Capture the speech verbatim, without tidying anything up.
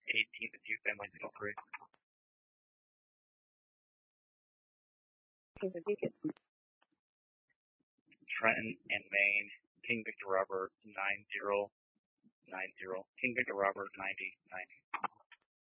eighteen to two families in Oak Ridge. Trenton and Maine, King Victor Robert nine zero nine zero, King Victor Robert ninety ninety.